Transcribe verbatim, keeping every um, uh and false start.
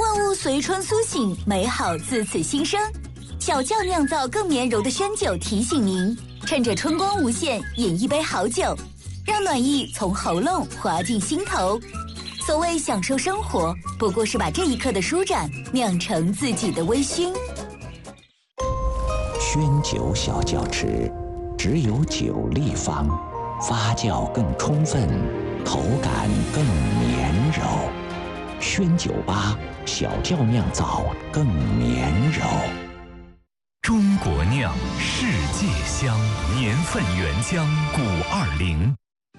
万物随春苏醒，美好自此新生。小窖酿造更绵柔的宣酒提醒您，趁着春光无限，饮一杯好酒，让暖意从喉咙滑进心头。所谓享受生活，不过是把这一刻的舒展酿成自己的微醺。 宣酒小窖池，只有酒立方，发酵更充分，口感更绵柔。宣酒吧小窖酿造更绵柔。 中国酿，世界香，年份原浆古二零。